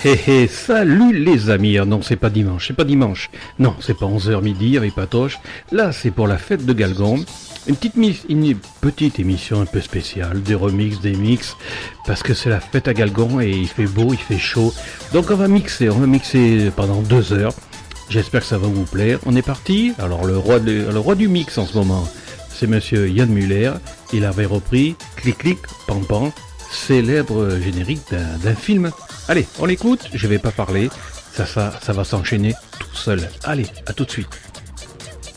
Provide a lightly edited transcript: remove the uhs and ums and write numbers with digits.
Hé hé, salut les amis. Ah non, c'est pas dimanche. Non, c'est pas 11h midi avec Patoche. Là, c'est pour la fête de Galgon. Une petite émission un peu spéciale, des remixes, des mix, parce que c'est la fête à Galgon et il fait beau, il fait chaud. Donc on va mixer pendant 2 heures. J'espère que ça va vous plaire. On est parti. Alors le roi du mix en ce moment, c'est monsieur Yann Muller. Il avait repris Clic Clic Pan Pan, célèbre générique d'un film. Allez, on l'écoute, je vais pas parler, ça va s'enchaîner tout seul. Allez, à tout de suite.